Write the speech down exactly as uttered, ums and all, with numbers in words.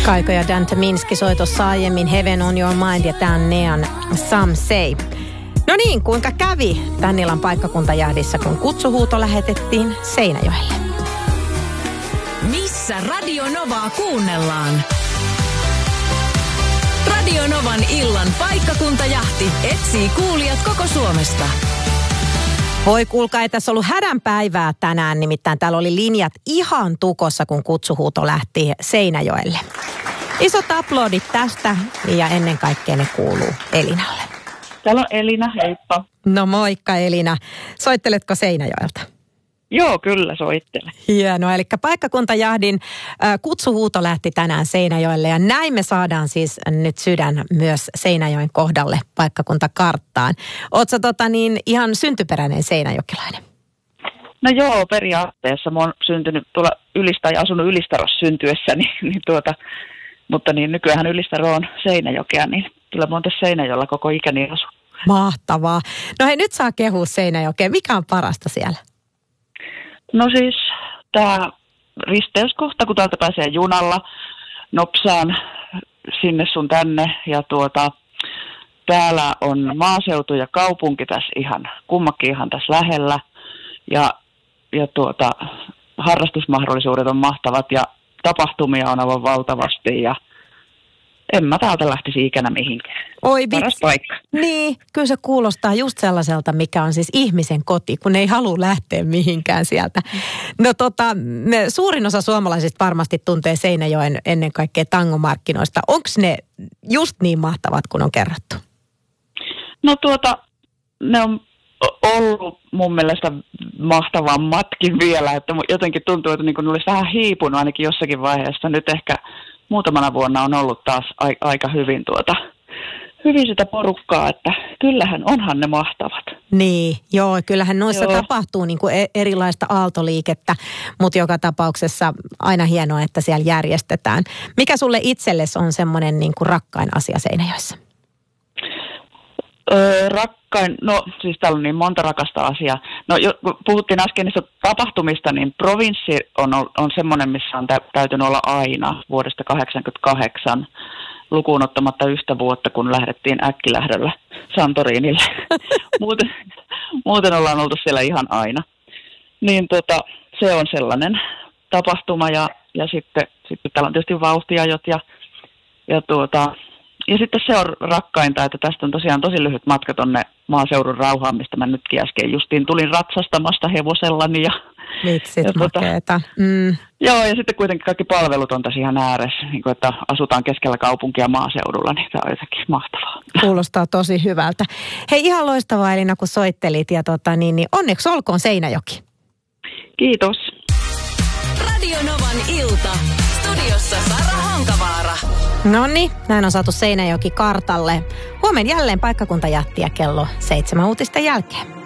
Kaiko ja Dante Minski soi tuossa aiemmin Heaven on Your Mind ja tämän Nean Some Say. No niin, kuinka kävi tän illan paikkakuntajahdissa, kun kutsuhuuto lähetettiin Seinäjoelle? Missä Radio Novaa kuunnellaan? Radio Novan illan paikkakuntajahti etsii kuulijat koko Suomesta. Voi kuulkaa, ei tässä ollut hädänpäivää tänään, nimittäin täällä oli linjat ihan tukossa, kun kutsuhuuto lähti Seinäjoelle. Isot aplodit tästä ja ennen kaikkea ne kuuluu Elinalle. Täällä on Elina, heippa. No moikka Elina. Soitteletko Seinäjoelta? Joo, kyllä soittelen. Hienoa, eli paikkakuntajahdin äh, kutsuhuuto lähti tänään Seinäjoelle ja näin me saadaan siis nyt sydän myös Seinäjoen kohdalle paikkakuntakarttaan. Ootko tota niin ihan syntyperäinen seinäjokilainen? No joo, periaatteessa. Mä oon syntynyt tuolla Ylistä ja asunut Ylistarossa syntyessäni, niin tuota, mutta niin nykyään Ylistaro on Seinäjokea, niin kyllä mä oon tässä Seinäjoella koko ikäni asu. Mahtavaa. No hei, nyt saa kehua Seinäjokea. Mikä on parasta siellä? No siis tämä risteyskohta, kun täältä pääsee junalla nopsaan sinne sun tänne. Ja tuota, täällä on maaseutu ja kaupunki tässä ihan, kummakin ihan tässä lähellä. Ja, ja tuota, harrastusmahdollisuudet on mahtavat ja tapahtumia on aivan valtavasti ja en mä täältä lähtisi ikänä mihinkään. Oi paras vitsi. paikka. Niin, kyllä se kuulostaa just sellaiselta, mikä on siis ihmisen koti, kun ei halua lähteä mihinkään sieltä. No tota, me, suurin osa suomalaisista varmasti tuntee Seinäjoen ennen kaikkea tangomarkkinoista. Onko ne just niin mahtavat, kun on kerrottu? No tuota, ne on ollut mun mielestä mahtavammatkin vielä, että jotenkin tuntuu, että niin ne olisi vähän hiipunut ainakin jossakin vaiheessa. Nyt ehkä muutamana vuonna on ollut taas a- aika hyvin, tuota, hyvin sitä porukkaa, että kyllähän onhan ne mahtavat. Niin, joo, kyllähän noissa joo. tapahtuu niin kuin erilaista aaltoliikettä, mutta joka tapauksessa aina hienoa, että siellä järjestetään. Mikä sulle itsellesi on semmoinen niin kuin rakkain asia Seinäjoessa? Öö, rakkain, no siis täällä on niin monta rakasta asiaa. No jo, kun puhuttiin äsken niistä tapahtumista, niin provinssi on, on semmoinen, missä on tä, täytynyt olla aina vuodesta kahdeksankymmentäkahdeksan lukuun ottamatta yhtä vuotta, kun lähdettiin äkkilähdöllä Santorinille. muuten, muuten ollaan oltu siellä ihan aina. Niin tota, se on sellainen tapahtuma ja, ja sitten, sitten täällä on tietysti vauhtiajot ja, ja tuota... Ja sitten se on rakkainta, että tästä on tosiaan tosi lyhyt matka tonne maaseudun rauhaan, mistä mä nytkin äsken justiin tulin ratsastamasta hevosellani. Ja, Vitsit ja tuota, makeeta. Mm. Joo, ja sitten kuitenkin kaikki palvelut on tässä ihan ääressä, niin kuin, että asutaan keskellä kaupunkia maaseudulla, niin tämä on jotenkin mahtavaa. Kuulostaa tosi hyvältä. Hei, ihan loistavaa Elina, kun soittelit ja tota, niin, niin onneksi olkoon Seinäjoki. Kiitos. Radio Novan ilta. Studiossa Sara Hankavaara. Noniin, näin on saatu Seinäjoki kartalle. Huomenna jälleen paikkakuntajahtia kello seitsemän uutisten jälkeen.